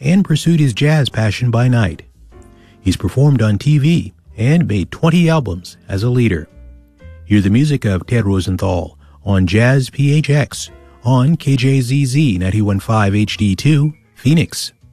and pursued his jazz passion by night. He's performed on TV and made 20 albums as a leader. Hear the music of Ted Rosenthal on Jazz PHX on KJZZ 91.5 HD2, Phoenix.